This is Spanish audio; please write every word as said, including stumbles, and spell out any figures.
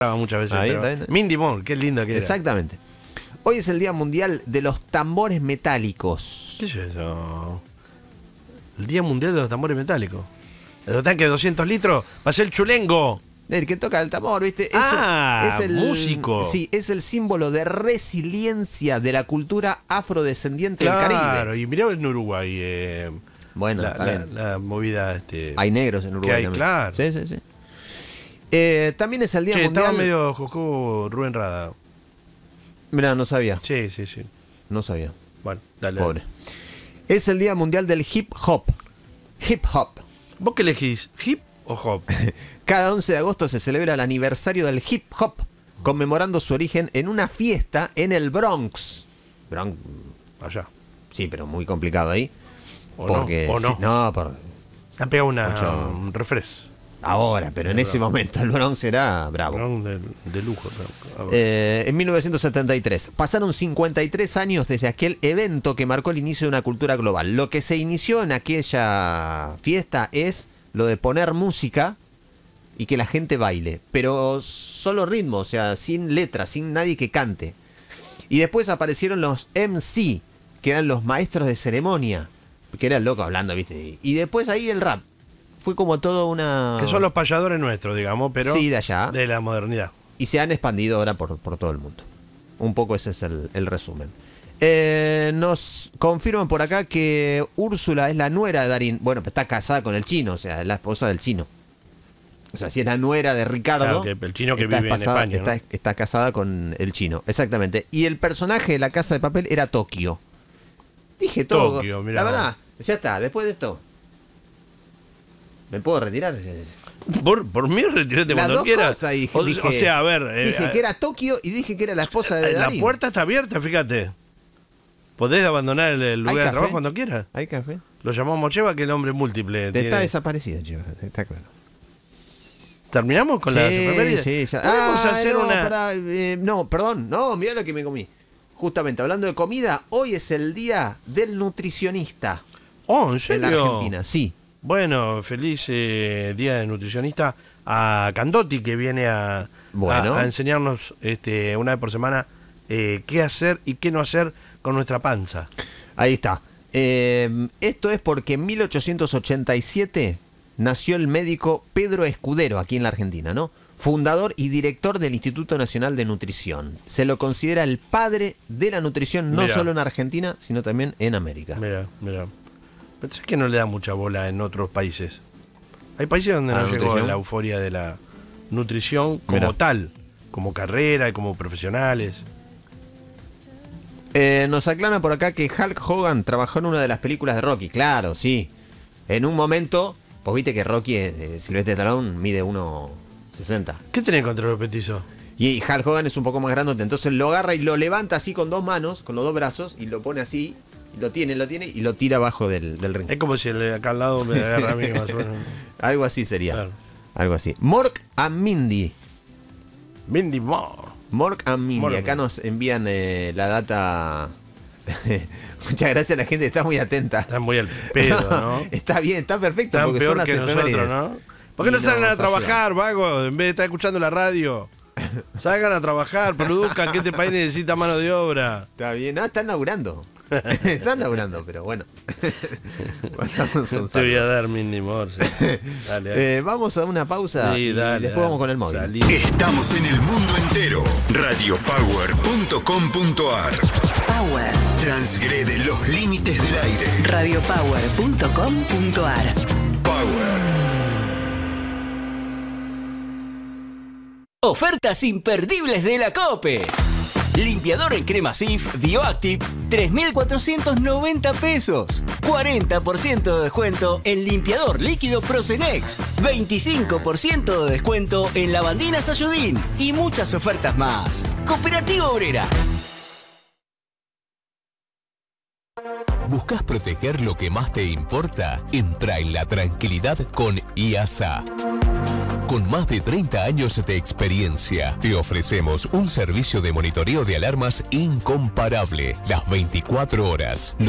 muchas veces. Ahí, pero... está, está. Mindy Moore, qué linda que era. Exactamente. Hoy es el Día Mundial de los Tambores Metálicos. ¿Qué es eso? El Día Mundial de los Tambores Metálicos. El tanque de doscientos litros va a ser el chulengo. El que toca el tambor, ¿viste? Eso Ah, es el músico. Sí, es el símbolo de resiliencia de la cultura afrodescendiente Claro, del Caribe. y mirá en Uruguay. Eh, Bueno, la, está la, bien. la movida. Este... Hay negros en Uruguay hay, también. claro. Sí, sí, sí. Eh, también es el Día Che, Mundial. estaba medio josco Rubén Rada. Mirá, no sabía. Sí, sí, sí. No sabía. Bueno, dale. Pobre. Es el Día Mundial del Hip Hop. Hip Hop. ¿Vos qué elegís? ¿Hip o hop? Cada once de agosto se celebra el aniversario del hip hop, conmemorando su origen en una fiesta en el Bronx. Bronx. Allá. Sí, pero muy complicado ahí. ¿O porque, no? ¿O no? Sí, no, por, Han pegado una, Mucho- un refresh. ahora, pero en ese momento el Bronx era bravo. ¿No? De, de lujo. ¿No? Eh, en mil novecientos setenta y tres. Pasaron cincuenta y tres años desde aquel evento que marcó el inicio de una cultura global. Lo que se inició en aquella fiesta es lo de poner música y que la gente baile, pero solo ritmo, o sea, sin letra, sin nadie que cante. Y después aparecieron los M C, que eran los maestros de ceremonia, que eran locos hablando, ¿viste? Y después ahí el rap. Fue como todo una... Que son los payadores nuestros, digamos, pero Sí, de allá. de la modernidad. Y se han expandido ahora por, por todo el mundo. Un poco ese es el, el resumen. Eh, nos confirman por acá que Úrsula es la nuera de Darín. Bueno, está casada con el chino, o sea, es la esposa del chino. O sea, si es la nuera de Ricardo. Claro, que el chino que está vive en espasada- España, ¿no? Está, está casada con el chino, exactamente. Y el personaje de La Casa de Papel era Tokio. Dije todo. Tokio, mirá la vos. verdad, ya está, después de esto. ¿Me puedo retirar? Por, por mí, retirate Las cuando dos quieras. cosas dije, o, dije- o sea, a ver. eh, Dije que era Tokio y dije que era la esposa de eh, la Darín. puerta está abierta, fíjate. Podés abandonar el, el lugar de café? trabajo cuando quieras. ¿Hay café? Lo llamamos Cheva, que el hombre múltiple. tiene- Está desaparecida, chico, está claro. ¿Terminamos con las efemérides? sí, ya. Vamos Ah, a hacer no, una. pará, eh, no, perdón, no, mirá lo que me comí. Justamente, hablando de comida, hoy es el día del nutricionista Oh, ¿en en serio? la Argentina, sí. Bueno, feliz eh, día de nutricionista a Candotti, que viene a, Bueno. a, a enseñarnos este, una vez por semana eh, qué hacer y qué no hacer con nuestra panza. Ahí está. Eh, esto es porque en mil ochocientos ochenta y siete nació el médico Pedro Escudero aquí en la Argentina, ¿no? Fundador y director del Instituto Nacional de Nutrición. Se lo considera el padre de la nutrición no Mirá. solo en Argentina, sino también en América. Mira, mira. Pensé que no le da mucha bola en otros países. Hay países donde ¿A no la llegó nutrición? la euforia de la nutrición como Mirá. tal, como carrera y como profesionales. Eh, nos aclaran por acá que Hulk Hogan trabajó en una de las películas de Rocky. Claro, sí. En un momento, pues viste que Rocky, eh, Silvestre Stallone, mide uno sesenta. ¿Qué tenés contra los petizos? Y Hulk Hogan es un poco más grande, entonces lo agarra y lo levanta así con dos manos, con los dos brazos, y lo pone así, y lo tiene, lo tiene, y lo tira abajo del, del ring. Es como si el de acá al lado me agarra a mí más o menos. Algo así sería. Claro. Algo así. Mork and Mindy. Mindy Moore. Mork and Mindy. Mork. Acá nos envían eh, la data. Muchas gracias, la gente está muy atenta. Están muy al pedo, ¿no? Está bien, está perfecto, Están porque peor son las que nosotros, efemérides. ¿no? ¿Por qué no Y salen a nos trabajar, vago? En vez de estar escuchando la radio. Salgan a trabajar, produzcan, que este país necesita mano de obra. Está bien, no, están laburando. Están laburando, pero bueno. Mandamos un Te voy a saludo. dar Mindy Moore. Sí. Dale, dale. Eh, vamos a una pausa Sí, y dale, después dale. vamos con el móvil. Salí. Estamos en el mundo entero. radio power punto com punto ar. Power. Transgrede los límites del aire. radio power punto com punto ar. Power. Ofertas imperdibles de la COPE. Limpiador en crema Cif Bioactive, tres mil cuatrocientos noventa pesos. cuarenta por ciento de descuento en limpiador líquido Procenex. veinticinco por ciento de descuento en lavandinas Ayudín. Y muchas ofertas más. Cooperativa Obrera. ¿Buscas proteger lo que más te importa? Entra en la tranquilidad con I A S A. Con más de treinta años de experiencia, te ofrecemos un servicio de monitoreo de alarmas incomparable, las veinticuatro horas.